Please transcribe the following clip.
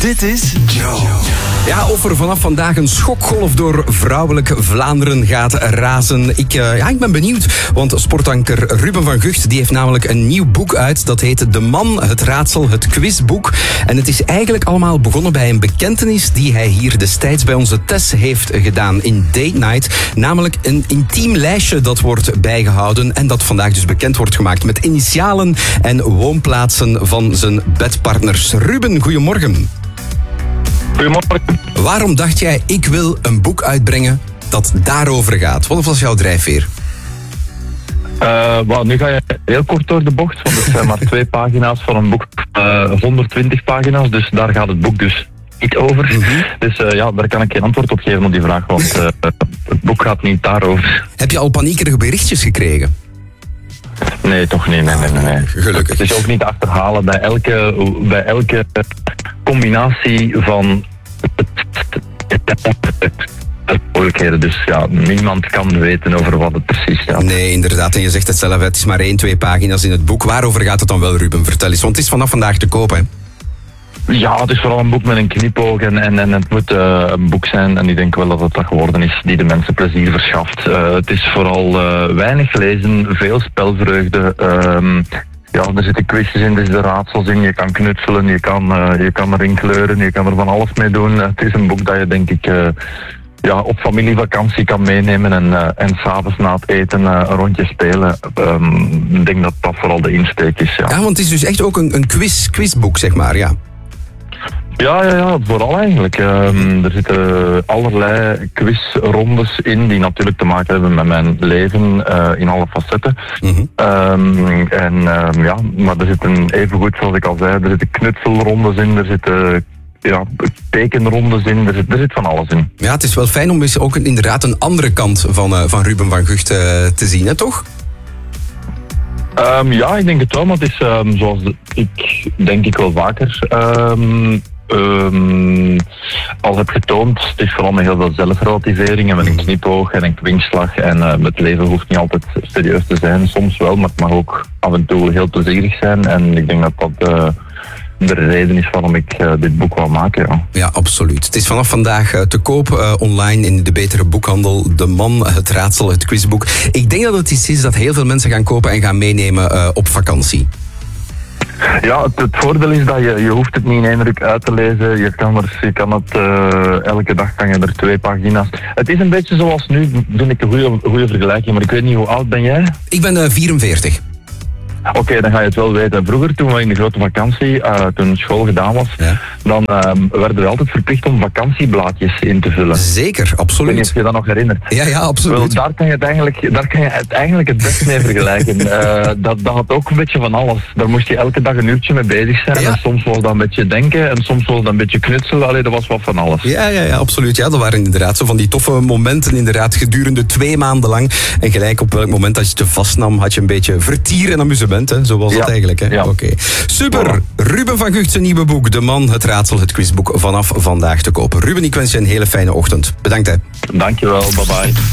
Dit is Joe. Ja, of er vanaf vandaag een schokgolf door vrouwelijk Vlaanderen gaat razen. Ik ben benieuwd, want sportanker Ruben van Gucht die heeft namelijk een nieuw boek uit. Dat heet De Man, het Raadsel, het Quizboek. En het is eigenlijk allemaal begonnen bij een bekentenis die hij hier destijds bij onze Tess heeft gedaan in Date Night. Namelijk een intiem lijstje dat wordt bijgehouden en dat vandaag dus bekend wordt gemaakt met initialen en woonplaatsen van zijn bedpartners. Ruben, goedemorgen. Goedemorgen. Waarom dacht jij, ik wil een boek uitbrengen dat daarover gaat? Wat was jouw drijfveer? Nu ga je heel kort door de bocht, want het zijn maar 2 pagina's van een boek, 120 pagina's, dus daar gaat het boek dus niet over. Mm-hmm. Dus daar kan ik geen antwoord op geven op die vraag, want het boek gaat niet daarover. Heb je al paniekerige berichtjes gekregen? Nee, toch niet. Nee. Gelukkig. Het is ook niet te achterhalen bij elke combinatie van mogelijkheden. Dus ja, niemand kan weten over wat het precies gaat. Nee, inderdaad. En je zegt het zelf, het is maar 1-2 pagina's in het boek. Waarover gaat het dan wel, Ruben? Vertel eens, want het is vanaf vandaag te koop, hè? Ja, het is vooral een boek met een knipoog en het moet een boek zijn, en ik denk wel dat het dat geworden is, die de mensen plezier verschaft. Het is vooral weinig lezen, veel spelvreugde. Er zitten quizjes in, er zitten raadsels in, je kan knutselen, je kan erin kleuren, je kan er van alles mee doen. Het is een boek dat je denk ik op familievakantie kan meenemen en s'avonds na het eten een rondje spelen. Ik denk dat dat vooral de insteek is. Ja, want het is dus echt ook een quizboek, zeg maar, ja. Ja, vooral eigenlijk. Er zitten allerlei quizrondes in die natuurlijk te maken hebben met mijn leven in alle facetten. Mm-hmm. Maar er zitten evengoed, zoals ik al zei, er zitten knutselrondes in, er zitten tekenrondes in, er zit van alles in. Ja, het is wel fijn om eens ook inderdaad een andere kant van Ruben van Gucht te zien, hè, toch? Ik denk het wel, maar het is zoals ik denk ik wel vaker al heb getoond. Het is vooral met heel veel zelfrelativering en met een knipoog en een kwinkslag. En het leven hoeft niet altijd serieus te zijn, soms wel, maar het mag ook af en toe heel plezierig zijn. En ik denk dat dat de reden is waarom ik dit boek wil maken. Ja. Ja, absoluut. Het is vanaf vandaag te koop online in de betere boekhandel. De Man, het Raadsel, het Quizboek. Ik denk dat het iets is dat heel veel mensen gaan kopen en gaan meenemen op vakantie. Ja, het voordeel is dat je hoeft het niet in één ruk uit te lezen. Elke dag kan je er 2 pagina's. Het is een beetje zoals nu, vind ik een goede vergelijking, maar ik weet niet, hoe oud ben jij? Ik ben 44. Oké, dan ga je het wel weten. Vroeger, toen we in de grote vakantie, toen school gedaan was, dan werden we altijd verplicht om vakantieblaadjes in te vullen. Zeker, absoluut. Ik weet niet of je dat nog herinnert. Ja, absoluut. Wel, daar kan je het eigenlijk het best mee vergelijken. Dat had ook een beetje van alles. Daar moest je elke dag een uurtje mee bezig zijn. Ja. En soms was dat een beetje denken en soms was dat een beetje knutselen. Allee, dat was wat van alles. Ja, absoluut. Ja, dat waren inderdaad zo van die toffe momenten, inderdaad, gedurende 2 maanden lang. En gelijk op welk moment dat je te vastnam, had je een beetje vertier en amusement. Hè? Zo was het eigenlijk. Hè? Ja. Oké. Super. Ruben van Gucht, zijn nieuwe boek. De Man, het Raadsel, het Quizboek. Vanaf vandaag te kopen. Ruben, ik wens je een hele fijne ochtend. Bedankt. Hè. Dankjewel. Bye bye.